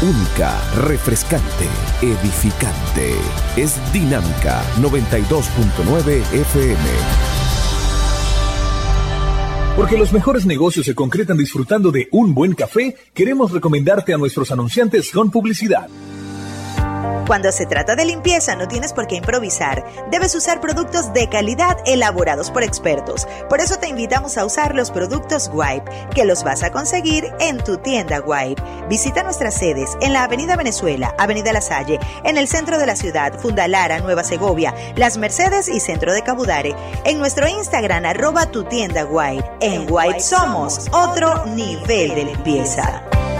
única, refrescante, edificante. Es Dinámica 92.9 FM. Porque los mejores negocios se concretan disfrutando de un buen café, queremos recomendarte a nuestros anunciantes con publicidad. Cuando se trata de limpieza, no tienes por qué improvisar. Debes usar productos de calidad elaborados por expertos. Por eso te invitamos a usar los productos Wipe, que los vas a conseguir en tu tienda Wipe. Visita nuestras sedes en la Avenida Venezuela, Avenida La Salle, en el centro de la ciudad, Fundalara, Nueva Segovia, Las Mercedes y Centro de Cabudare. En nuestro Instagram, @tutiendawipe. En Wipe somos otro nivel de limpieza.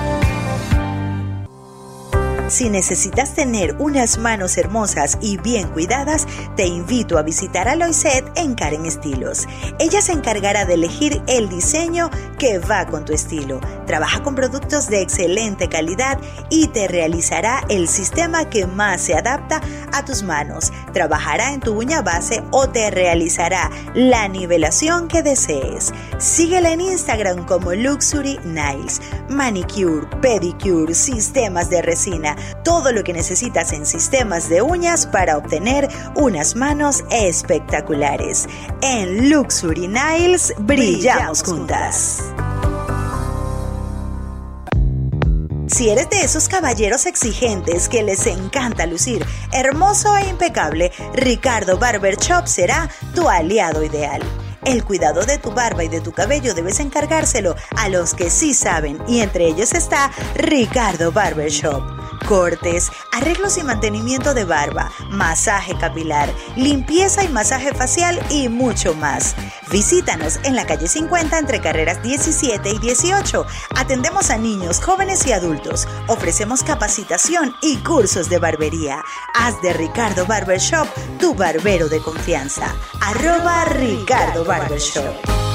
Si necesitas tener unas manos hermosas y bien cuidadas, te invito a visitar a Loiset en Karen Estilos. Ella se encargará de elegir el diseño que va con tu estilo. Trabaja con productos de excelente calidad y te realizará el sistema que más se adapta a tus manos. Trabajará en tu uña base o te realizará la nivelación que desees. Síguela en Instagram como Luxury Nails. Manicure, pedicure, sistemas de resina. Todo lo que necesitas en sistemas de uñas para obtener unas manos espectaculares. En Luxury Nails brillamos juntas. Si eres de esos caballeros exigentes que les encanta lucir hermoso e impecable, Ricardo Barber Shop será tu aliado ideal. El cuidado de tu barba y de tu cabello debes encargárselo a los que sí saben, y entre ellos está Ricardo Barber Shop. Cortes, arreglos y mantenimiento de barba, masaje capilar, limpieza y masaje facial y mucho más. Visítanos en la calle 50 entre carreras 17 y 18. Atendemos a niños, jóvenes y adultos. Ofrecemos capacitación y cursos de barbería. Haz de Ricardo Barber Shop tu barbero de confianza. @Ricardo Barber Shop.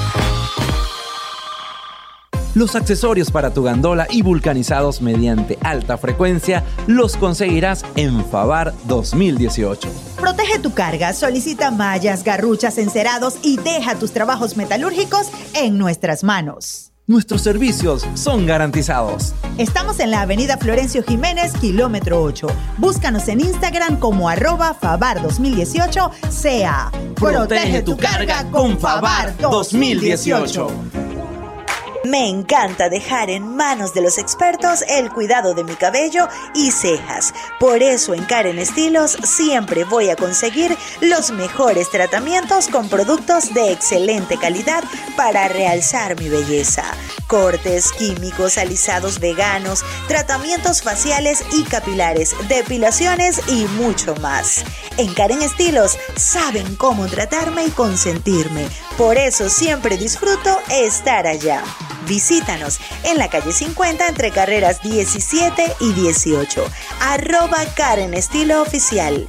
Los accesorios para tu gandola y vulcanizados mediante alta frecuencia los conseguirás en Favar 2018. Protege tu carga, solicita mallas, garruchas, encerados y deja tus trabajos metalúrgicos en nuestras manos. Nuestros servicios son garantizados. Estamos en la avenida Florencio Jiménez, kilómetro 8. Búscanos en Instagram como @Favar 2018 CA. Protege tu carga con Favar 2018. Me encanta dejar en manos de los expertos el cuidado de mi cabello y cejas. Por eso en Karen Estilos siempre voy a conseguir los mejores tratamientos con productos de excelente calidad para realzar mi belleza. Cortes, químicos, alisados veganos, tratamientos faciales y capilares, depilaciones y mucho más. En Karen Estilos saben cómo tratarme y consentirme. Por eso siempre disfruto estar allá. Visítanos en la calle 50 entre carreras 17 y 18. @Karen Estilo Oficial.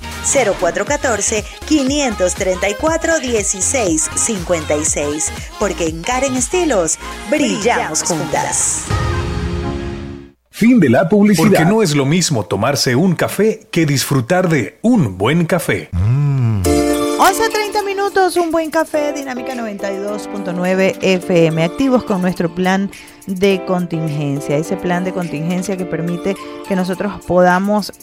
0414-534-1656. Porque en Karen Estilos brillamos juntas. Fin de la publicidad. Porque no es lo mismo tomarse un café que disfrutar de un buen café. 11:30 minutos, un buen café, Dinámica 92.9 FM, activos con nuestro plan de contingencia, ese plan de contingencia que permite que nosotros podamos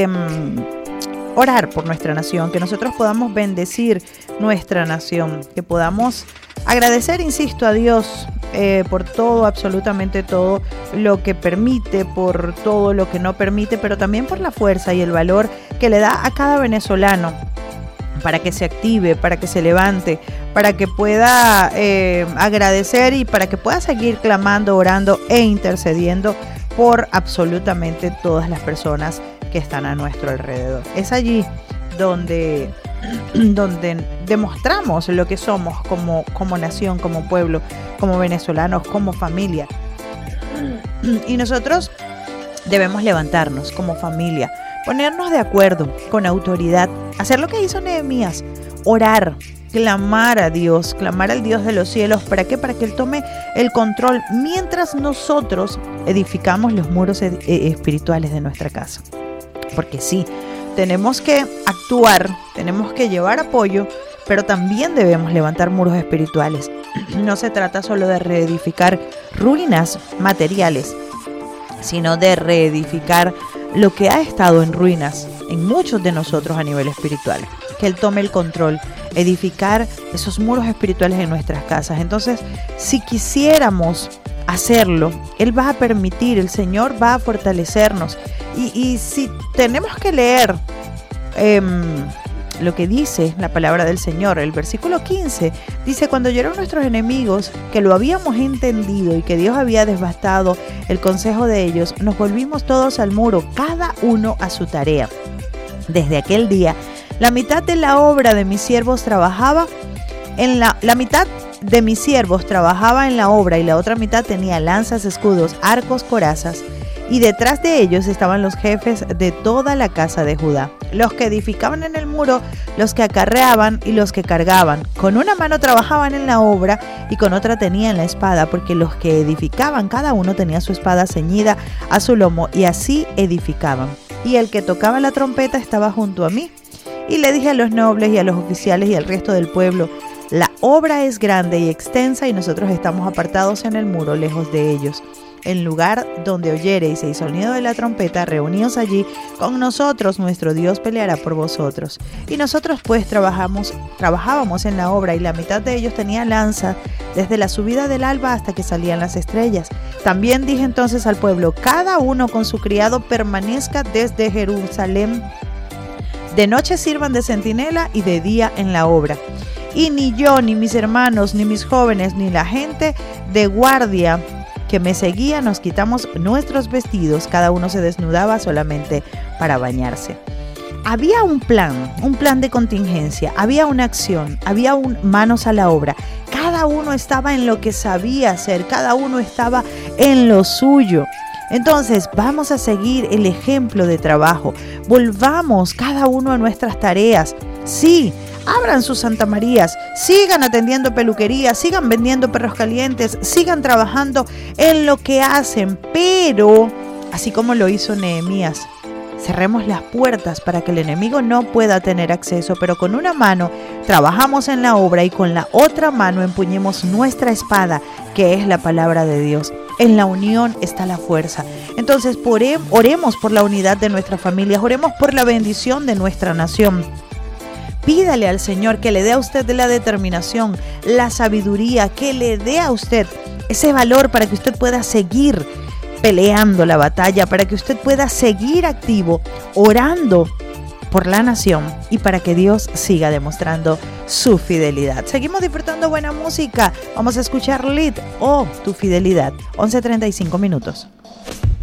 orar por nuestra nación, que nosotros podamos bendecir nuestra nación, que podamos agradecer, insisto, a Dios por todo, absolutamente todo lo que permite, por todo lo que no permite, pero también por la fuerza y el valor que le da a cada venezolano para que se active, para que se levante, para que pueda agradecer y para que pueda seguir clamando, orando e intercediendo por absolutamente todas las personas que están a nuestro alrededor. Es allí donde demostramos lo que somos como nación, como pueblo, como venezolanos, como familia. Y nosotros debemos levantarnos como familia, ponernos de acuerdo con autoridad, hacer lo que hizo Nehemías, orar, clamar a Dios, clamar al Dios de los cielos. ¿Para qué? Para que Él tome el control mientras nosotros edificamos los muros espirituales de nuestra casa. Porque sí, tenemos que actuar, tenemos que llevar apoyo, pero también debemos levantar muros espirituales. No se trata solo de reedificar ruinas materiales, sino de reedificar lo que ha estado en ruinas en muchos de nosotros a nivel espiritual. Que Él tome el control, edificar esos muros espirituales en nuestras casas. Entonces, si quisiéramos hacerlo, Él va a permitir, el Señor va a fortalecernos. Y si tenemos que leer lo que dice la palabra del Señor, el versículo 15, dice: cuando oyeron nuestros enemigos que lo habíamos entendido y que Dios había devastado el consejo de ellos, nos volvimos todos al muro, cada uno a su tarea. Desde aquel día, la mitad de la obra de mis siervos trabajaba en la mitad de mis siervos trabajaba en la obra y la otra mitad tenía lanzas, escudos, arcos, corazas. Y detrás de ellos estaban los jefes de toda la casa de Judá, los que edificaban en el muro, los que acarreaban y los que cargaban. Con una mano trabajaban en la obra y con otra tenían la espada, porque los que edificaban, cada uno tenía su espada ceñida a su lomo, y así edificaban. Y el que tocaba la trompeta estaba junto a mí. Y le dije a los nobles y a los oficiales y al resto del pueblo: la obra es grande y extensa y nosotros estamos apartados en el muro, lejos de ellos. En lugar donde oyereis el sonido de la trompeta, reuníos allí con nosotros, nuestro Dios peleará por vosotros. Y nosotros pues trabajábamos en la obra, y la mitad de ellos tenía lanza desde la subida del alba hasta que salían las estrellas. También dije entonces al pueblo: cada uno con su criado permanezca desde Jerusalén. De noche sirvan de centinela y de día en la obra. Y ni yo, ni mis hermanos, ni mis jóvenes, ni la gente de guardia que me seguía nos quitamos nuestros vestidos, cada uno se desnudaba solamente para bañarse. Había un plan de contingencia, había una acción, había manos a la obra. Cada uno estaba en lo que sabía hacer, cada uno estaba en lo suyo. Entonces vamos a seguir el ejemplo de trabajo, volvamos cada uno a nuestras tareas. Sí, abran sus Santa Marías, sigan atendiendo peluquerías, sigan vendiendo perros calientes, sigan trabajando en lo que hacen, pero así como lo hizo Nehemías, cerremos las puertas para que el enemigo no pueda tener acceso, pero con una mano trabajamos en la obra y con la otra mano empuñemos nuestra espada, que es la palabra de Dios. En la unión está la fuerza. Entonces oremos por la unidad de nuestras familias, oremos por la bendición de nuestra nación. Pídale al Señor que le dé a usted la determinación, la sabiduría, que le dé a usted ese valor para que usted pueda seguir peleando la batalla, para que usted pueda seguir activo, orando por la nación y para que Dios siga demostrando su fidelidad. Seguimos disfrutando buena música. Vamos a escuchar Lead o Tu Fidelidad. 11:35 minutos.